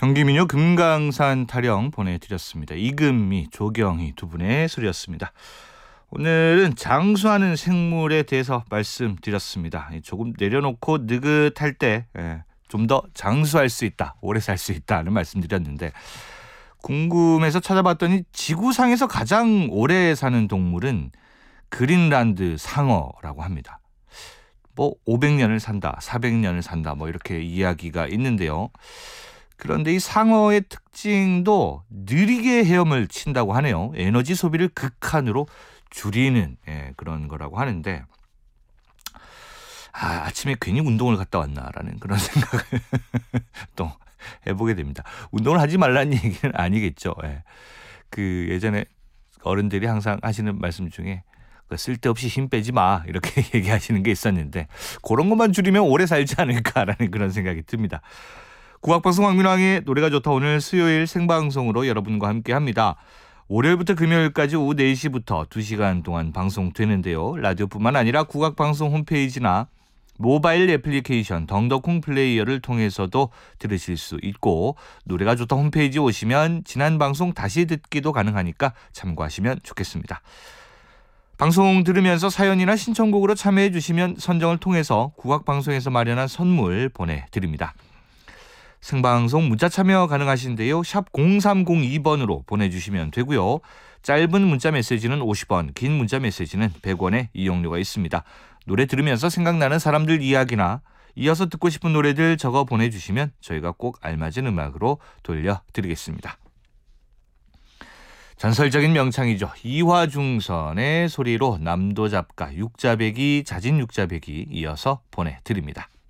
경기민요 금강산 타령 보내드렸습니다. 이금미, 조경희 두 분의 소리였습니다. 오늘은 장수하는 생물에 대해서 말씀드렸습니다. 조금 내려놓고 느긋할 때 좀 더 장수할 수 있다, 오래 살 수 있다는 말씀드렸는데, 궁금해서 찾아봤더니 지구상에서 가장 오래 사는 동물은 그린란드 상어라고 합니다. 500년을 산다, 400년을 산다, 이렇게 이야기가 있는데요. 그런데 이 상어의 특징도 느리게 헤엄을 친다고 하네요. 에너지 소비를 극한으로 줄이는 그런 거라고 하는데, 아침에 괜히 운동을 갔다 왔나라는 그런 생각을 또 해보게 됩니다. 운동을 하지 말라는 얘기는 아니겠죠. 그 예전에 어른들이 항상 하시는 말씀 중에 쓸데없이 힘 빼지 마, 이렇게 얘기하시는 게 있었는데, 그런 것만 줄이면 오래 살지 않을까라는 그런 생각이 듭니다. 국악방송 황민왕의 노래가 좋다, 오늘 수요일 생방송으로 여러분과 함께합니다. 월요일부터 금요일까지 오후 4시부터 2시간 동안 방송되는데요. 라디오뿐만 아니라 국악방송 홈페이지나 모바일 애플리케이션 덩더콩 플레이어를 통해서도 들으실 수 있고, 노래가 좋다 홈페이지 오시면 지난 방송 다시 듣기도 가능하니까 참고하시면 좋겠습니다. 방송 들으면서 사연이나 신청곡으로 참여해 주시면 선정을 통해서 국악방송에서 마련한 선물 보내드립니다. 생방송 문자 참여 가능하신데요. 샵 0302번으로 보내주시면 되고요. 짧은 문자 메시지는 50원, 긴 문자 메시지는 100원의 이용료가 있습니다. 노래 들으면서 생각나는 사람들 이야기나 이어서 듣고 싶은 노래들 적어 보내주시면 저희가 꼭 알맞은 음악으로 돌려드리겠습니다. 전설적인 명창이죠. 이화중선의 소리로 남도잡가, 육자배기, 자진 육자배기 이어서 보내드립니다.